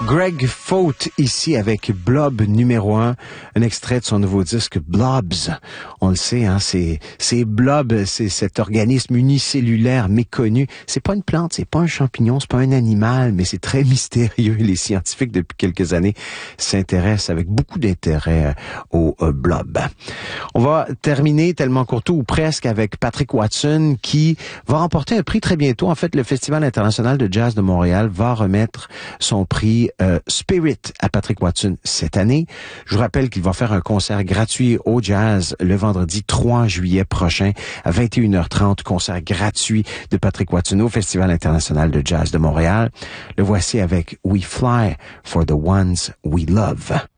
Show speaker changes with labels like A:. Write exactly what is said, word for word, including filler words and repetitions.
A: Greg Faute ici avec Blob numéro un, un extrait de son nouveau disque Blobs. On le sait, hein, c'est c'est Blob, c'est cet organisme unicellulaire méconnu. C'est pas une plante, c'est pas un champignon, c'est pas un animal, mais c'est très mystérieux. Les scientifiques depuis quelques années s'intéressent avec beaucoup d'intérêt au euh, Blob. On va terminer tellement courto ou presque avec Patrick Watson qui va remporter un prix très bientôt. En fait, le Festival international de jazz de Montréal va remettre son prix Euh, Spirit à Patrick Watson cette année. Je vous rappelle qu'il va faire un concert gratuit au jazz le vendredi trois juillet prochain à vingt et une heures trente, concert gratuit de Patrick Watson au Festival international de jazz de Montréal. Le voici avec We Fly for the Ones We Love.